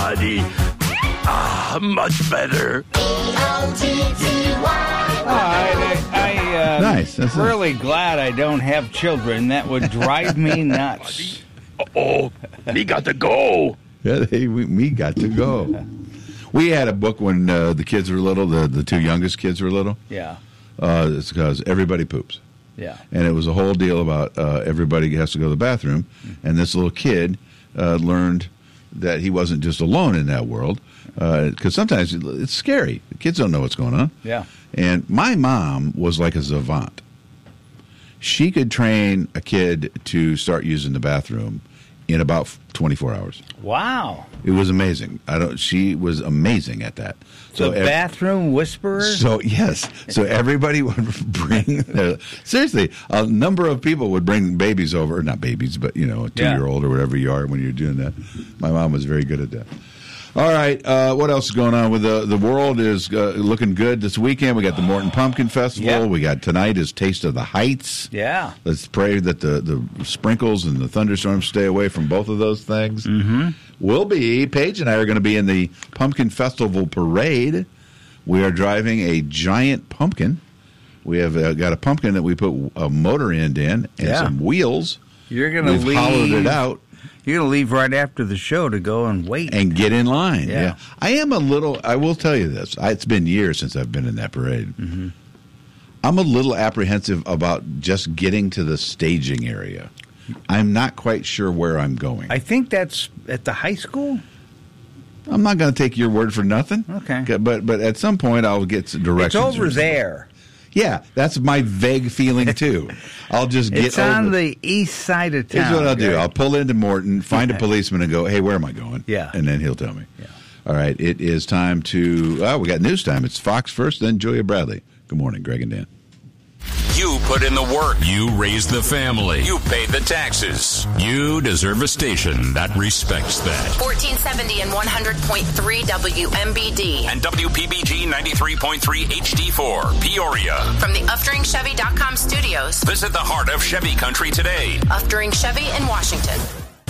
body. Much better. Nice. That's really glad I don't have children. That would drive me nuts. Oh, me got to go. Yeah, me got to go. We had a book when the kids were little, the two youngest kids were little. Yeah. It's because everybody poops. Yeah. And it was a whole deal about everybody has to go to the bathroom. And this little kid learned that he wasn't just alone in that world. Because sometimes it's scary. The kids don't know what's going on. Yeah. And my mom was like a savant. She could train a kid to start using the bathroom in about 24 hours. Wow. It was amazing. She was amazing at that. So bathroom whisperer? So, yes. So everybody would bring, seriously, a number of people would bring babies over. Not babies, but, a 2-year-old or whatever you are when you're doing that. My mom was very good at that. All right, what else is going on with the world is looking good this weekend. We got the Morton Pumpkin Festival. Yep. We got tonight is Taste of the Heights. Yeah. Let's pray that the sprinkles and the thunderstorms stay away from both of those things. Mm-hmm. Paige and I are going to be in the Pumpkin Festival Parade. We are driving a giant pumpkin. We have got a pumpkin that we put a motor end in and some wheels. You're going to leave. We've hollowed it out. You're going to leave right after the show to go and wait. And get in line, yeah. I will tell you this. It's been years since I've been in that parade. Mm-hmm. I'm a little apprehensive about just getting to the staging area. I'm not quite sure where I'm going. I think that's at the high school. I'm not going to take your word for nothing. Okay. But at some point I'll get directions. It's over there. Yeah, that's my vague feeling, too. I'll just get It's on the east side of town. Here's what I'll do. Right? I'll pull into Morton, find a policeman, and go, hey, where am I going? Yeah. And then he'll tell me. Yeah. All right, it is time to, we got news time. It's Fox first, then Julia Bradley. Good morning, Greg and Dan. You put in the work. You raised the family. You paid the taxes. You deserve a station that respects that. 1470 and 100.3 WMBD. And WPBG 93.3 HD4, Peoria. From the UfteringChevy.com studios. Visit the heart of Chevy country today. Uftering Chevy in Washington.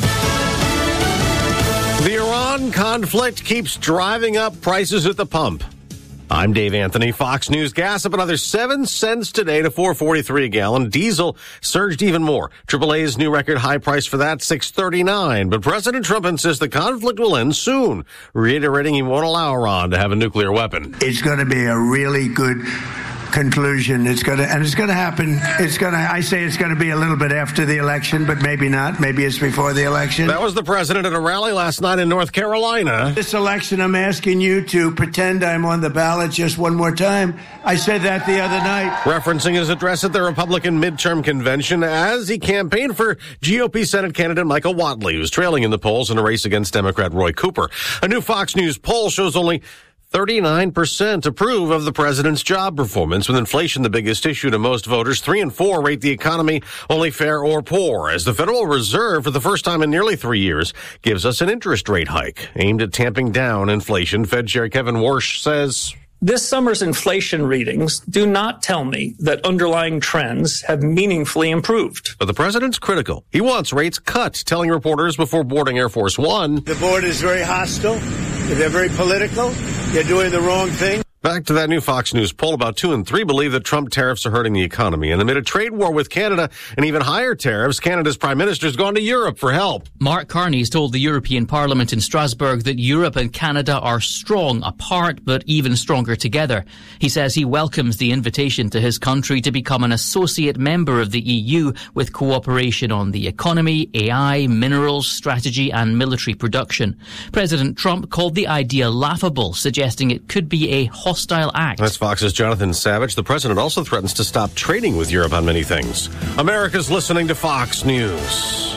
The Iran conflict keeps driving up prices at the pump. I'm Dave Anthony. Fox News. Gas up another 7 cents today to $4.43 a gallon. Diesel surged even more. AAA's new record high price for that, $6.39. But President Trump insists the conflict will end soon, reiterating he won't allow Iran to have a nuclear weapon. It's going to be a really good conclusion. It's going to happen. I say it's going to be a little bit after the election, but maybe not. Maybe it's before the election. That was the president at a rally last night in North Carolina. This election, I'm asking you to pretend I'm on the ballot just one more time. I said that the other night. Referencing his address at the Republican midterm convention as he campaigned for GOP Senate candidate Michael Whatley, who's trailing in the polls in a race against Democrat Roy Cooper. A new Fox News poll shows only 39% approve of the president's job performance, with inflation the biggest issue to most voters. 3 and 4 rate the economy only fair or poor, as the Federal Reserve, for the first time in nearly 3 years, gives us an interest rate hike aimed at tamping down inflation. Fed Chair Kevin Warsh says, this summer's inflation readings do not tell me that underlying trends have meaningfully improved. But the president's critical. He wants rates cut, telling reporters before boarding Air Force One. The board is very hostile. They're very political. They're doing the wrong thing. Back to that new Fox News poll, about 2 and 3 believe that Trump tariffs are hurting the economy. And amid a trade war with Canada and even higher tariffs, Canada's prime minister's gone to Europe for help. Mark Carney's told the European Parliament in Strasbourg that Europe and Canada are strong apart, but even stronger together. He says he welcomes the invitation to his country to become an associate member of the EU with cooperation on the economy, AI, minerals, strategy and military production. President Trump called the idea laughable, suggesting it could be a hostile act. That's Fox's Jonathan Savage. The president also threatens to stop trading with Europe on many things. America's listening to Fox News.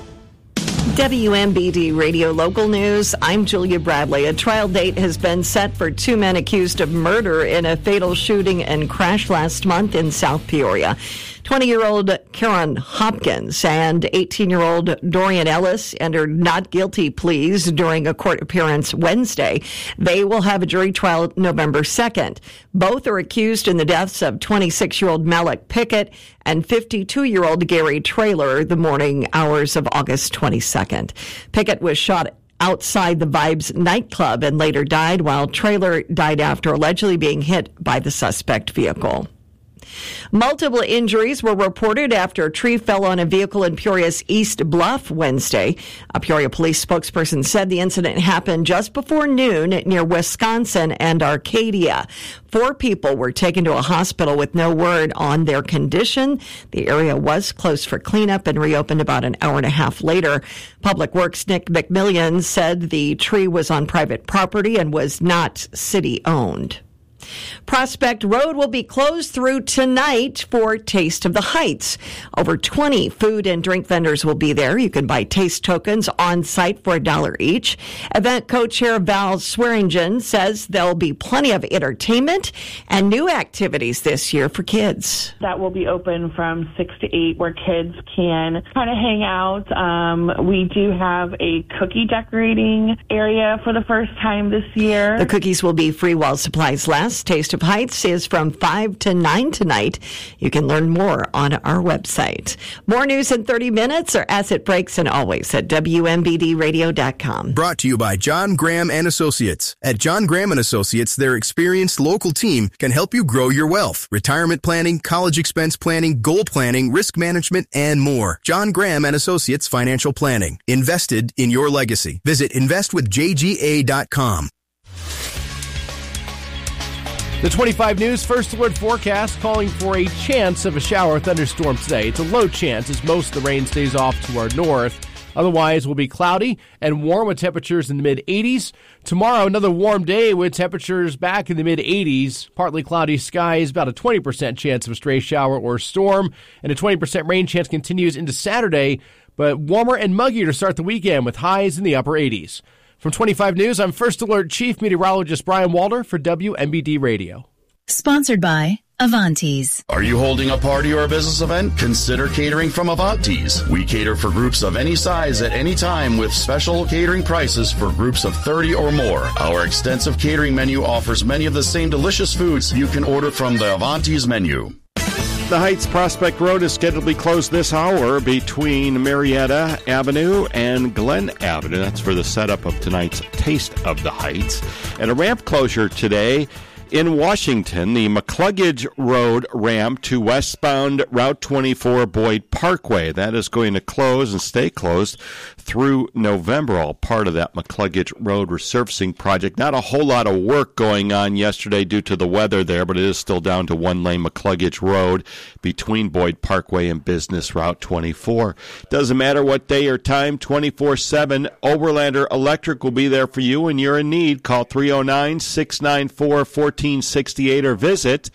WMBD Radio Local News. I'm Julia Bradley. A trial date has been set for 2 men accused of murder in a fatal shooting and crash last month in South Peoria. 20-year-old Karen Hopkins and 18-year-old Dorian Ellis entered not guilty pleas during a court appearance Wednesday. They will have a jury trial November 2nd. Both are accused in the deaths of 26-year-old Malik Pickett and 52-year-old Gary Traylor the morning hours of August 22nd. Pickett was shot outside the Vibes nightclub and later died, while trailer died after allegedly being hit by the suspect vehicle. Multiple injuries were reported after a tree fell on a vehicle in Peoria's East Bluff Wednesday. A Peoria police spokesperson said the incident happened just before noon near Wisconsin and Arcadia. 4 people were taken to a hospital with no word on their condition. The area was closed for cleanup and reopened about an hour and a half later. Public Works Nick McMillian said the tree was on private property and was not city-owned. Prospect Road will be closed through tonight for Taste of the Heights. Over 20 food and drink vendors will be there. You can buy taste tokens on site for $1 each. Event co-chair Val Swearingen says there'll be plenty of entertainment and new activities this year for kids. That will be open from 6 to 8 where kids can kind of hang out. We do have a cookie decorating area for the first time this year. The cookies will be free while supplies last. Taste of Heights is from 5 to 9 tonight. You can learn more on our website. More news in 30 minutes or as it breaks, and always at WMBDradio.com. Brought to you by John Graham and Associates. At John Graham and Associates, their experienced local team can help you grow your wealth. Retirement planning, college expense planning, goal planning, risk management, and more. John Graham and Associates Financial Planning. Invested in your legacy. Visit investwithjga.com. The 25 News First Alert forecast calling for a chance of a shower or thunderstorm today. It's a low chance as most of the rain stays off to our north. Otherwise, will be cloudy and warm with temperatures in the mid-80s. Tomorrow, another warm day with temperatures back in the mid-80s. Partly cloudy skies, about a 20% chance of a stray shower or storm. And a 20% rain chance continues into Saturday, but warmer and muggier to start the weekend with highs in the upper 80s. From 25 News, I'm First Alert Chief Meteorologist Brian Walter for WMBD Radio. Sponsored by Avantes. Are you holding a party or a business event? Consider catering from Avantes. We cater for groups of any size at any time with special catering prices for groups of 30 or more. Our extensive catering menu offers many of the same delicious foods you can order from the Avantes menu. The Heights Prospect Road is scheduled to be closed this hour between Marietta Avenue and Glen Avenue. That's for the setup of tonight's Taste of the Heights. And a ramp closure today in Washington, the McCluggage Road ramp to westbound Route 24 Boyd Parkway. That is going to close and stay closed through November, all part of that McCluggage Road resurfacing project. Not a whole lot of work going on yesterday due to the weather there, but it is still down to one-lane McCluggage Road between Boyd Parkway and Business Route 24. Doesn't matter what day or time, 24/7, Oberlander Electric will be there for you when you're in need. Call 309-694-1468 or visit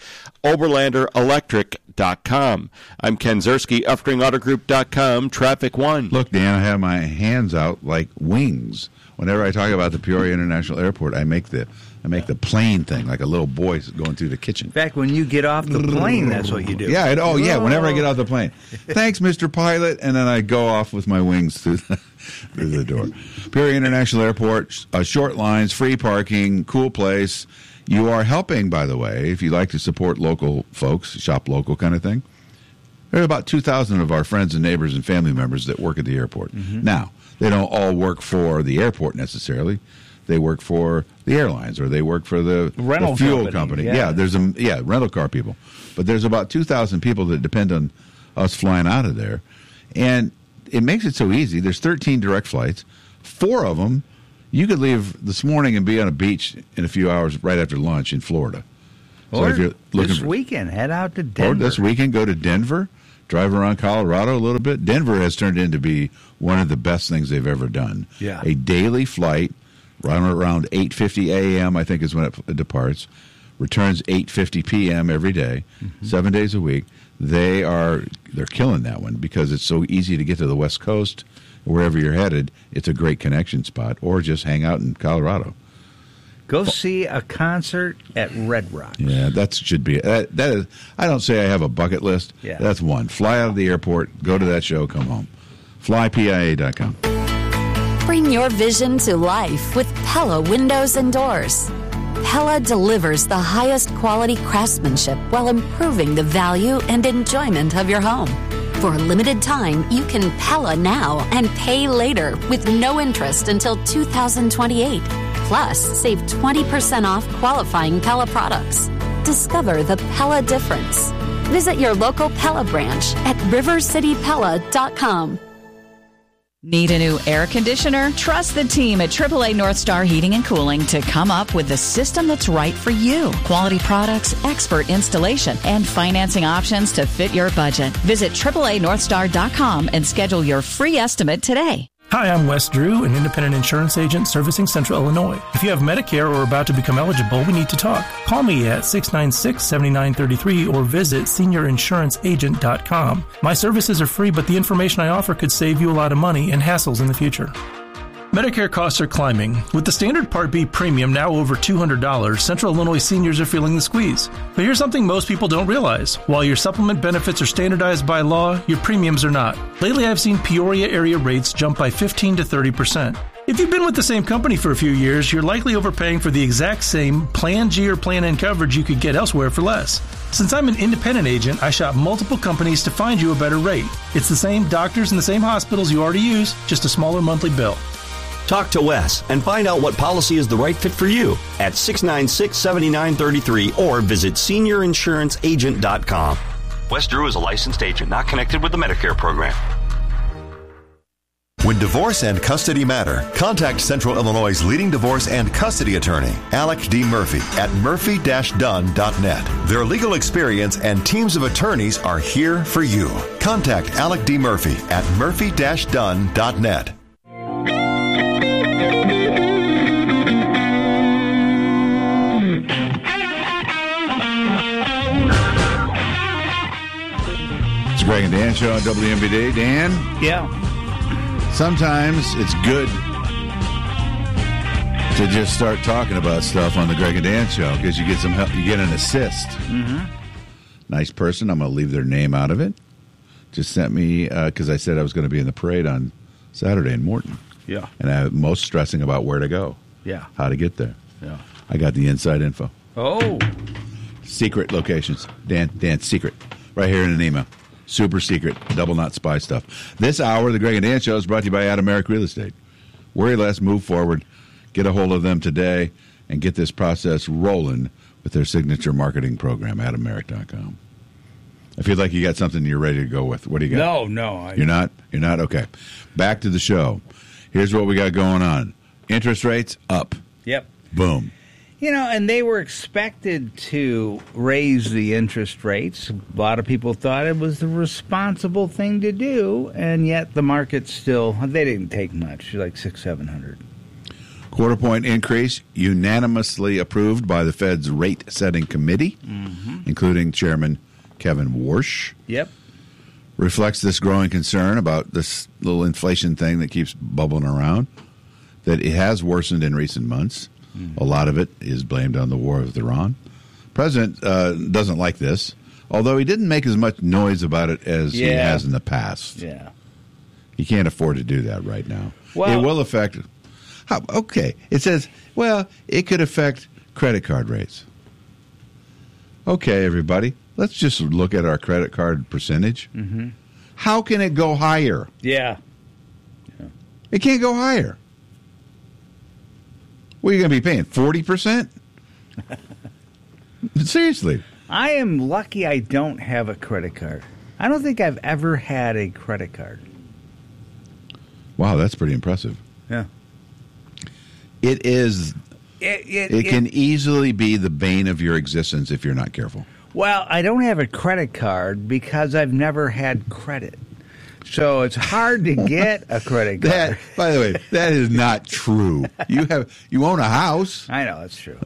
OberlanderElectric.com. I'm Ken Zerski, UfteringAutoGroup.com, Traffic 1. Look, Dan, I have my hands out like wings. Whenever I talk about the Peoria International Airport, I make the plane thing like a little boy going through the kitchen. In fact, when you get off the plane, that's what you do. Yeah, whenever I get off the plane. Thanks, Mr. Pilot, and then I go off with my wings through the door. Peoria International Airport, short lines, free parking, cool place. You are helping, by the way, if you like to support local folks, shop local kind of thing. There are about 2,000 of our friends and neighbors and family members that work at the airport. Mm-hmm. Now, they don't all work for the airport necessarily. They work for the airlines or they work for the fuel company. Yeah, there's rental car people. But there's about 2,000 people that depend on us flying out of there. And it makes it so easy. There's 13 direct flights. 4 of them, you could leave this morning and be on a beach in a few hours right after lunch in Florida. Or so if you're looking this weekend, head out to Denver. Or this weekend, go to Denver, drive around Colorado a little bit. Denver has turned into be one of the best things they've ever done. Yeah. A daily flight, around 8:50 a.m., I think is when it departs, returns 8:50 p.m. every day, 7 days a week. They're killing that one because it's so easy to get to the West Coast. Wherever you're headed, it's a great connection spot, or just hang out in Colorado. Go see a concert at Red Rocks. Yeah, that should be that is. I don't say I have a bucket list. Yeah. That's one. Fly out of the airport, go to that show, come home. FlyPIA.com. Bring your vision to life with Pella Windows and Doors. Pella delivers the highest quality craftsmanship while improving the value and enjoyment of your home. For a limited time, you can Pella now and pay later with no interest until 2028. Plus, save 20% off qualifying Pella products. Discover the Pella difference. Visit your local Pella branch at rivercitypella.com. Need a new air conditioner? Trust the team at AAA North Star Heating and Cooling to come up with the system that's right for you. Quality products, expert installation, and financing options to fit your budget. Visit AAANorthstar.com and schedule your free estimate today. Hi, I'm Wes Drew, an independent insurance agent servicing Central Illinois. If you have Medicare or are about to become eligible, we need to talk. Call me at 696-7933 or visit seniorinsuranceagent.com. My services are free, but the information I offer could save you a lot of money and hassles in the future. Medicare costs are climbing. With the standard Part B premium now over $200, Central Illinois seniors are feeling the squeeze. But here's something most people don't realize. While your supplement benefits are standardized by law, your premiums are not. Lately, I've seen Peoria area rates jump by 15 to 30%. If you've been with the same company for a few years, you're likely overpaying for the exact same Plan G or Plan N coverage you could get elsewhere for less. Since I'm an independent agent, I shop multiple companies to find you a better rate. It's the same doctors and the same hospitals you already use, just a smaller monthly bill. Talk to Wes and find out what policy is the right fit for you at 696-7933 or visit seniorinsuranceagent.com. Wes Drew is a licensed agent not connected with the Medicare program. When divorce and custody matter, contact Central Illinois' leading divorce and custody attorney, Alec D. Murphy, at murphy-dunn.net. Their legal experience and teams of attorneys are here for you. Contact Alec D. Murphy at murphy-dunn.net. It's Greg and Dan show on WMBD. Dan? Yeah. Sometimes it's good to just start talking about stuff on the Greg and Dan show because you get some help. You get an assist. Mm-hmm. Nice person. I'm going to leave their name out of it. Just sent me because I said I was going to be in the parade on Saturday in Morton. Yeah. And I'm most stressing about where to go. Yeah. How to get there. Yeah. I got the inside info. Oh. Secret locations. Dan, secret. Right here in an email. Super secret, double knot spy stuff. This hour of the Greg and Dan Show is brought to you by Adam Merrick Real Estate. Worry less, move forward. Get a hold of them today and get this process rolling with their signature marketing program, AdamMerrick.com. I feel like you got something you're ready to go with. What do you got? No. You're not? You're not? Okay. Back to the show. Here's what we got going on. Interest rates up. Yep. Boom. You know, and they were expected to raise the interest rates. A lot of people thought it was the responsible thing to do, and yet the market still, they didn't take much, like 600-700. Quarter-point increase unanimously approved by the Fed's rate-setting committee, including Chairman Kevin Warsh. Yep. Reflects this growing concern about this little inflation thing that keeps bubbling around, that it has worsened in recent months. A lot of it is blamed on the war with Iran. President doesn't like this, although he didn't make as much noise about it as he has in the past. Yeah. He can't afford to do that right now. Well, it will affect... Okay. It says, well, it could affect credit card rates. Okay, everybody. Let's just look at our credit card percentage. Mm-hmm. How can it go higher? Yeah. It can't go higher. What are you going to be paying? 40%? Seriously. I am lucky I don't have a credit card. I don't think I've ever had a credit card. Wow, that's pretty impressive. Yeah. It is. It can easily be the bane of your existence if you're not careful. Well, I don't have a credit card because I've never had credit. So it's hard to get a credit card. By the way, that is not true. You own a house. I know, that's true.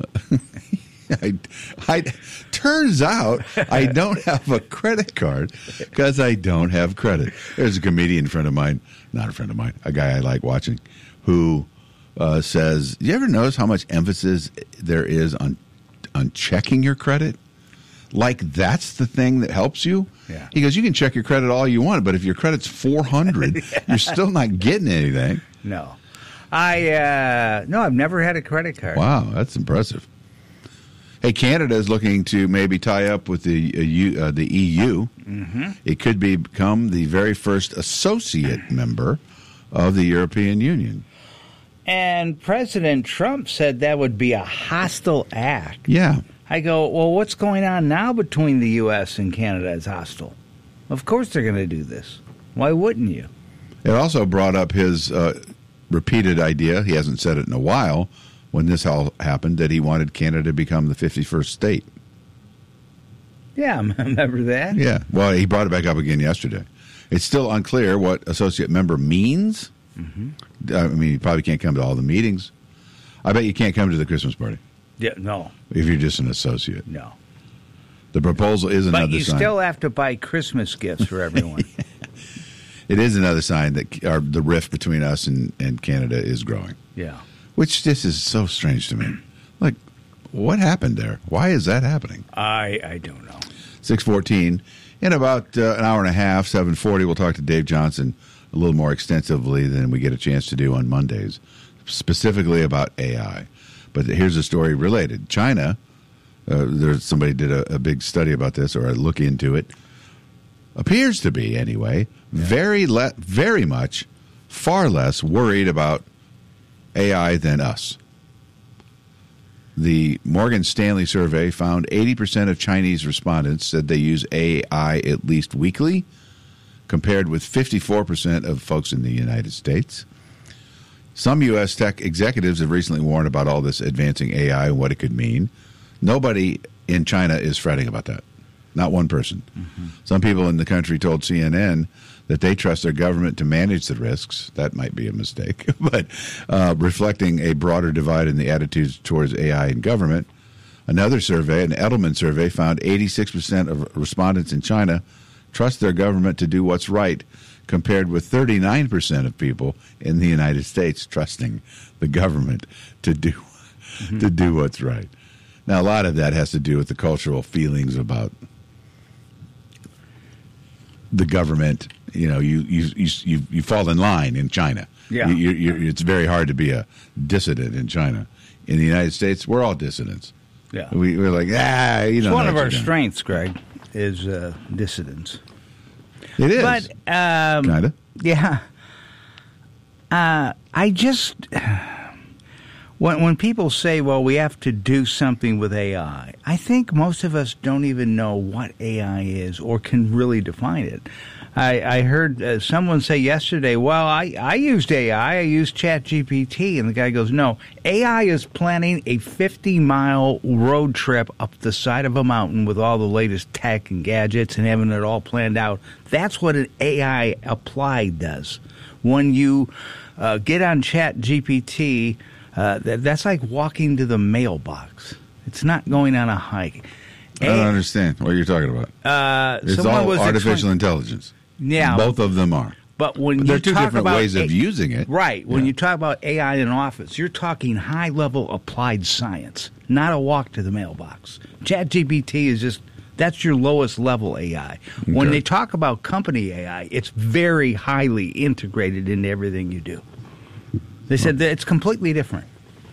Turns out I don't have a credit card because I don't have credit. There's a comedian friend of mine, not a friend of mine, a guy I like watching, who says, "You ever notice how much emphasis there is on checking your credit? Like that's the thing that helps you." Yeah. He goes, "You can check your credit all you want, but if your credit's 400, you're still not getting anything." No. I've never had a credit card. Wow, that's impressive. Hey, Canada is looking to maybe tie up with the EU. Mm-hmm. It could become the very first associate member of the European Union. And President Trump said that would be a hostile act. Yeah. I go, well, what's going on now between the U.S. and Canada is hostile? Of course they're going to do this. Why wouldn't you? It also brought up his repeated idea, he hasn't said it in a while, when this all happened, that he wanted Canada to become the 51st state. Yeah, remember that? Yeah. Well, he brought it back up again yesterday. It's still unclear what associate member means. Mm-hmm. I mean, you probably can't come to all the meetings. I bet you can't come to the Christmas party. Yeah, no. If you're just an associate. No. The proposal is another sign. But you still have to buy Christmas gifts for everyone. It is another sign that the rift between us and Canada is growing. Yeah. Which this is so strange to me. Like, what happened there? Why is that happening? I don't know. 6:14. In about an hour and a half, 7:40, we'll talk to Dave Johnson a little more extensively than we get a chance to do on Mondays, specifically about AI. But here's a story related. China, somebody did a big study about this, or a look into it. Appears to be, anyway, very much, far less worried about AI than us. The Morgan Stanley survey found 80% of Chinese respondents said they use AI at least weekly, compared with 54% of folks in the United States. Some U.S. tech executives have recently warned about all this advancing AI and what it could mean. Nobody in China is fretting about that. Not one person. Mm-hmm. Some people in the country told CNN that they trust their government to manage the risks. That might be a mistake, but reflecting a broader divide in the attitudes towards AI in government. Another survey, an Edelman survey, found 86% of respondents in China trust their government to do what's right, compared with 39% of people in the United States trusting the government to do what's right. Now, a lot of that has to do with the cultural feelings about the government. You know, you fall in line in China. Yeah. It's very hard to be a dissident in China. In the United States, we're all dissidents. Yeah. We're like, you know. It's one of our strengths, Greg, is dissidence. It is. But, kind of. Yeah. I just, when people say, well, we have to do something with AI, I think most of us don't even know what AI is or can really define it. I heard someone say yesterday, well, I used AI, I used ChatGPT, and the guy goes, no, AI is planning a 50-mile road trip up the side of a mountain with all the latest tech and gadgets and having it all planned out. That's what an AI applied does. When you get on ChatGPT, that's like walking to the mailbox. It's not going on a hike. I don't understand what you're talking about. It's all artificial intelligence. Yeah, both of them are. But when there you are two talk different about ways of using it, right? When you talk about AI in office, you're talking high-level applied science, not a walk to the mailbox. ChatGPT is that's your lowest level AI. Okay. When they talk about company AI, it's very highly integrated into everything you do. They said that it's completely different.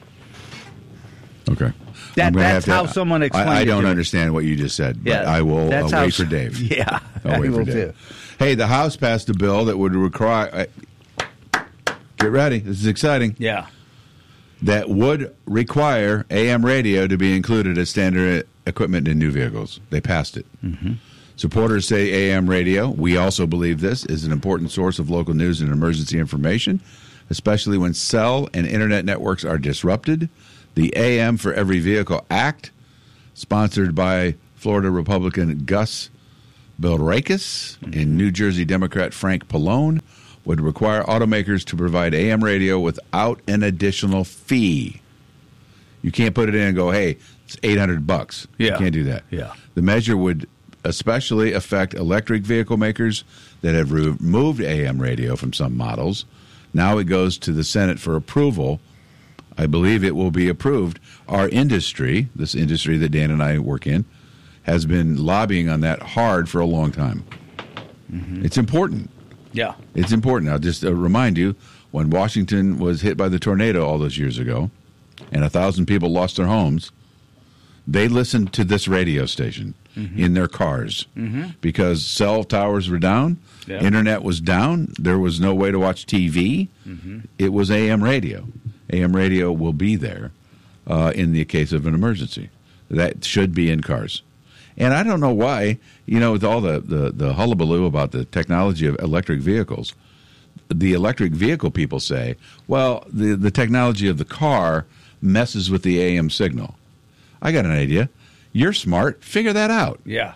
Okay. That's how someone explained it. I don't understand what you just said, but I will wait for Dave. Yeah, I'll wait for Dave. Hey, the House passed a bill that would require... get ready. This is exciting. Yeah. That would require AM radio to be included as standard equipment in new vehicles. They passed it. Mm-hmm. Supporters say AM radio, we also believe this, is an important source of local news and emergency information, especially when cell and internet networks are disrupted. The AM for Every Vehicle Act, sponsored by Florida Republican Gus Belrakis and New Jersey Democrat Frank Pallone, would require automakers to provide AM radio without an additional fee. You can't put it in and go, hey, it's $800. Yeah. You can't do that. Yeah. The measure would especially affect electric vehicle makers that have removed AM radio from some models. Now it goes to the Senate for approval. I believe it will be approved. Our industry, this industry that Dan and I work in, has been lobbying on that hard for a long time. Mm-hmm. It's important. Yeah. It's important. I'll just remind you, when Washington was hit by the tornado all those years ago, and 1,000 people lost their homes, They listened to this radio station in their cars because cell towers were down, internet was down, there was no way to watch TV. It was AM radio. AM radio will be there in the case of an emergency. That should be in cars. And I don't know why, with all the hullabaloo about the technology of electric vehicles, the electric vehicle people say, well, the technology of the car messes with the AM signal. I got an idea. You're smart. Figure that out. Yeah.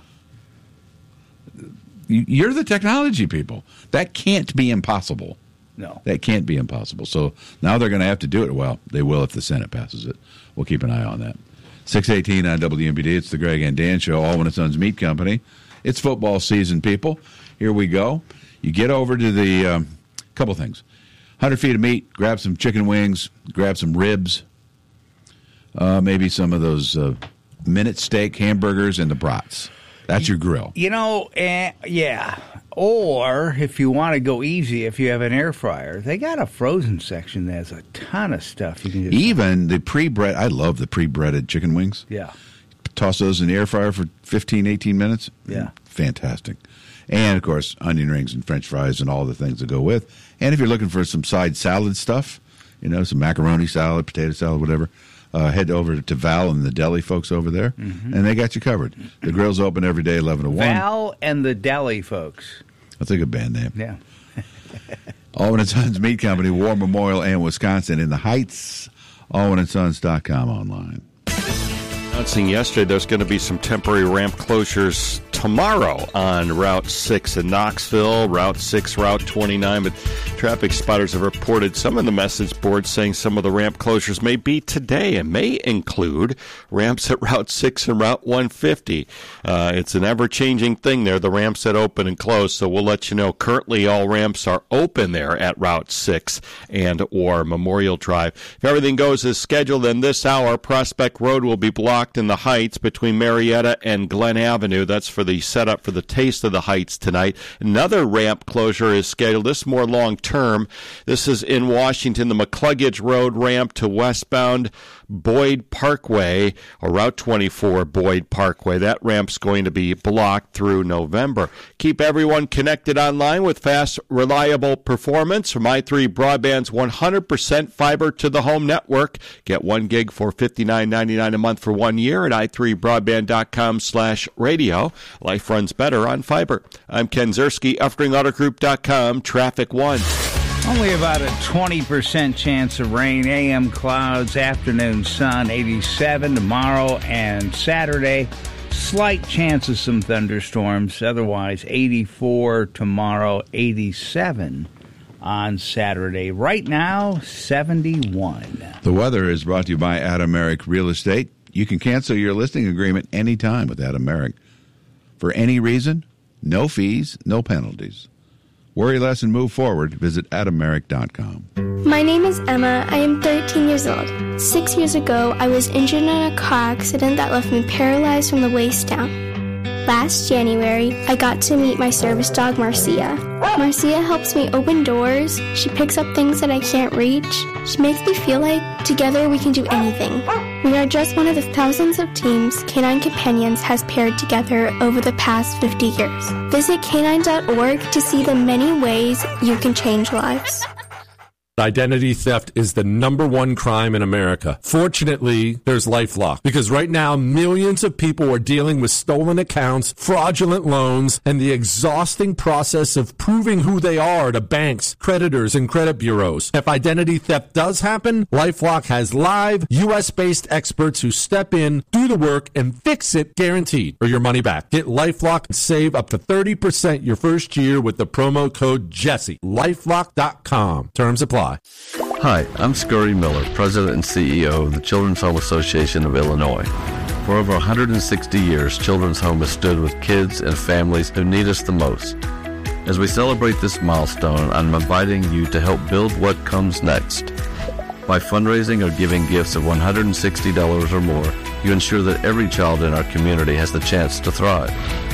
You're the technology people. That can't be impossible. No. That can't be impossible. So now they're going to have to do it. Well, they will if the Senate passes it. We'll keep an eye on that. 6:18 on WMBD. It's the Greg and Dan Show, Allwyn & Sons Meat Company. It's football season, people. Here we go. You get over to the couple things. 100 feet of meat, grab some chicken wings, grab some ribs, maybe some of those minute steak hamburgers and the brats. That's your grill. Yeah. Or if you want to go easy, if you have an air fryer, they got a frozen section that has a ton of stuff you can just even the pre-bread. I love the pre-breaded chicken wings. Yeah. Toss those in the air fryer for 15, 18 minutes. Yeah. Fantastic. And, of course, onion rings and French fries and all the things that go with. And if you're looking for some side salad stuff, some macaroni salad, potato salad, whatever, head over to Val and the deli folks over there, and they got you covered. The grill's open every day, 11 to 1. Val and the deli folks. That's a good band name. Yeah. Allwyn & Sons Meat Company, War Memorial and Wisconsin in the Heights. AllwynandSons.com online. Announcing yesterday there's going to be some temporary ramp closures tomorrow on Route 6 in Knoxville, Route 6, Route 29, but traffic spotters have reported some of the message boards saying some of the ramp closures may be today and may include ramps at Route 6 and Route 150. It's an ever-changing thing there, the ramps that open and close, so we'll let you know. Currently, all ramps are open there at Route 6 and or Memorial Drive. If everything goes as scheduled, then this hour, Prospect Road will be blocked in the Heights between Marietta and Glen Avenue. That's for the setup for the Taste of the Heights tonight. Another ramp closure is scheduled. This is more long-term. This is in Washington, the McCluggage Road ramp to westbound Boyd Parkway, or Route 24 Boyd Parkway. That ramp's going to be blocked through November. Keep everyone connected online with fast, reliable performance from i3 Broadband's 100% fiber to the home network. Get 1 gig for $59.99 a month for 1 year at i3broadband.com/radio. Life runs better on fiber. I'm Ken Zerski, UffringAutoGroup.com, Traffic 1. Only about a 20% chance of rain, AM clouds, afternoon sun, 87 tomorrow and Saturday. Slight chance of some thunderstorms, otherwise 84 tomorrow, 87 on Saturday. Right now, 71. The weather is brought to you by Adam Merrick Real Estate. You can cancel your listing agreement anytime with Adam Merrick. For any reason, no fees, no penalties. Worry less and move forward. Visit AdamMerrick.com. My name is Emma. I am 13 years old. 6 years ago, I was injured in a car accident that left me paralyzed from the waist down. Last January, I got to meet my service dog, Marcia. Marcia helps me open doors. She picks up things that I can't reach. She makes me feel like together we can do anything. We are just one of the thousands of teams Canine Companions has paired together over the past 50 years. Visit canine.org to see the many ways you can change lives. Identity theft is the #1 crime in America. Fortunately, there's LifeLock, because right now millions of people are dealing with stolen accounts, fraudulent loans, and the exhausting process of proving who they are to banks, creditors, and credit bureaus. If identity theft does happen, LifeLock has live, U.S.-based experts who step in, do the work, and fix it guaranteed, or your money back. Get LifeLock and save up to 30% your first year with the promo code Jesse. LifeLock.com. Terms apply. Hi, I'm Scurry Miller, President and CEO of the Children's Home Association of Illinois. For over 160 years, Children's Home has stood with kids and families who need us the most. As we celebrate this milestone, I'm inviting you to help build what comes next. By fundraising or giving gifts of $160 or more, you ensure that every child in our community has the chance to thrive.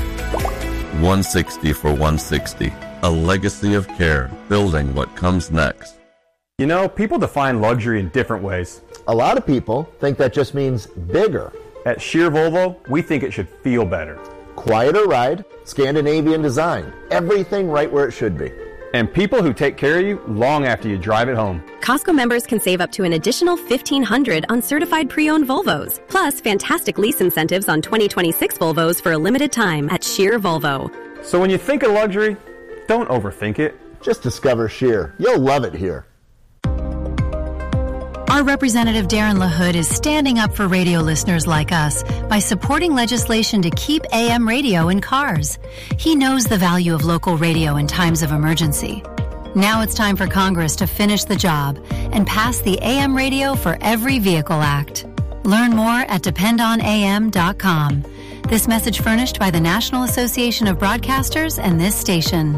160 for 160, a legacy of care, building what comes next. You know, people define luxury in different ways. A lot of people think that just means bigger. At Shear Volvo, we think it should feel better. Quieter ride, Scandinavian design, everything right where it should be. And people who take care of you long after you drive it home. Costco members can save up to an additional $1,500 on certified pre-owned Volvos. Plus, fantastic lease incentives on 2026 Volvos for a limited time at Shear Volvo. So when you think of luxury, don't overthink it. Just discover Shear. You'll love it here. Our Representative Darren LaHood is standing up for radio listeners like us by supporting legislation to keep AM radio in cars. He knows the value of local radio in times of emergency. Now it's time for Congress to finish the job and pass the AM Radio for Every Vehicle Act. Learn more at dependonam.com. This message furnished by the National Association of Broadcasters and this station.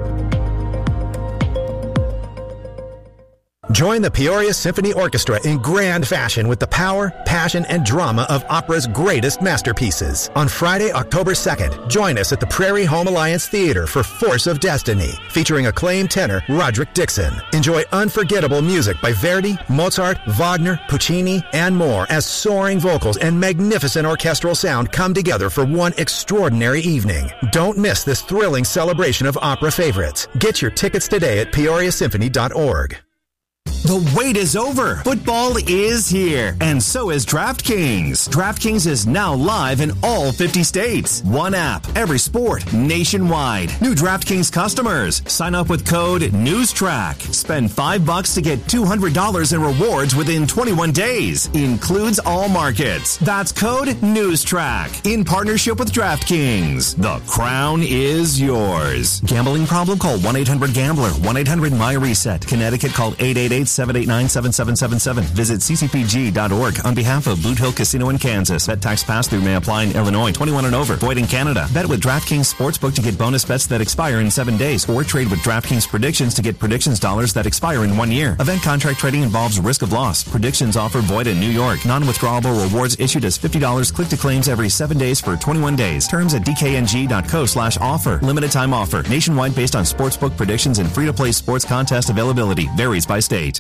Join the Peoria Symphony Orchestra in grand fashion with the power, passion, and drama of opera's greatest masterpieces. On Friday, October 2nd, join us at the Prairie Home Alliance Theater for Force of Destiny, featuring acclaimed tenor Roderick Dixon. Enjoy unforgettable music by Verdi, Mozart, Wagner, Puccini, and more as soaring vocals and magnificent orchestral sound come together for one extraordinary evening. Don't miss this thrilling celebration of opera favorites. Get your tickets today at peoriasymphony.org. The wait is over. Football is here, and so is DraftKings. DraftKings is now live in all 50 states. One app, every sport, nationwide. New DraftKings customers, sign up with code NEWSTRACK. Spend $5 to get $200 in rewards within 21 days. Includes all markets. That's code NEWSTRACK. In partnership with DraftKings. The crown is yours. Gambling problem? Call 1-800-GAMBLER. 1-800-MY-RESET. Connecticut, call 888-789-7777. Visit ccpg.org on behalf of Blue Hill Casino in Kansas. Bet tax pass-through may apply in Illinois. 21 and over. Void in Canada. Bet with DraftKings Sportsbook to get bonus bets that expire in 7 days. Or trade with DraftKings Predictions to get predictions dollars that expire in 1 year. Event contract trading involves risk of loss. Predictions offer void in New York. Non-withdrawable rewards issued as $50. Click to claims every 7 days for 21 days. Terms at dkng.co/offer. Limited time offer. Nationwide based on sportsbook predictions and free-to-play sports contest availability. Varies by state.